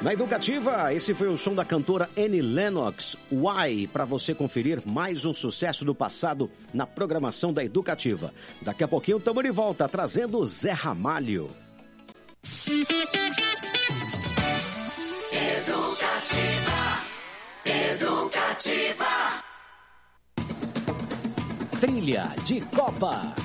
Na Educativa, esse foi o som da cantora Annie Lennox, Why, para você conferir mais um sucesso do passado na programação da Educativa. Daqui a pouquinho estamos de volta, trazendo Zé Ramalho. Educativa. Trilha de Copa.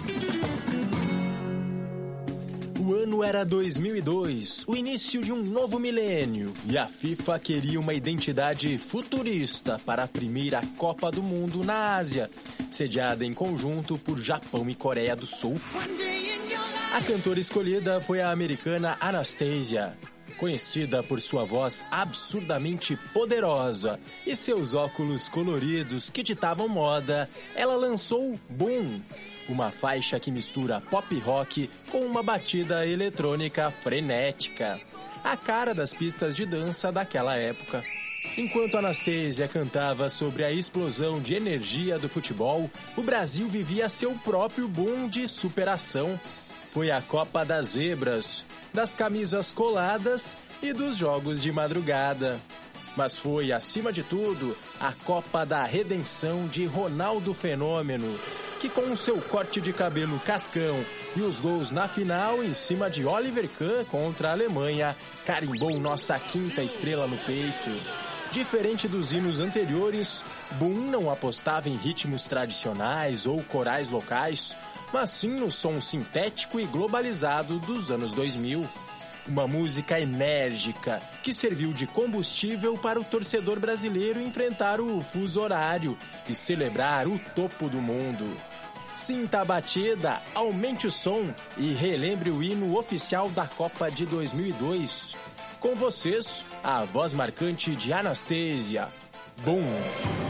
O ano era 2002, o início de um novo milênio, e a FIFA queria uma identidade futurista para a primeira Copa do Mundo na Ásia, sediada em conjunto por Japão e Coreia do Sul. A cantora escolhida foi a americana Anastasia. Conhecida por sua voz absurdamente poderosa e seus óculos coloridos que ditavam moda, ela lançou Boom, uma faixa que mistura pop rock com uma batida eletrônica frenética, a cara das pistas de dança daquela época. Enquanto Anastasia cantava sobre a explosão de energia do futebol, o Brasil vivia seu próprio boom de superação. Foi a Copa das Zebras, das camisas coladas e dos jogos de madrugada. Mas foi, acima de tudo, a Copa da Redenção de Ronaldo Fenômeno, que com o seu corte de cabelo cascão e os gols na final em cima de Oliver Kahn contra a Alemanha, carimbou nossa quinta estrela no peito. Diferente dos hinos anteriores, Boom não apostava em ritmos tradicionais ou corais locais, mas sim no som sintético e globalizado dos anos 2000. Uma música enérgica que serviu de combustível para o torcedor brasileiro enfrentar o fuso horário e celebrar o topo do mundo. Sinta a batida, aumente o som e relembre o hino oficial da Copa de 2002. Com vocês, a voz marcante de Anastasia, Boom.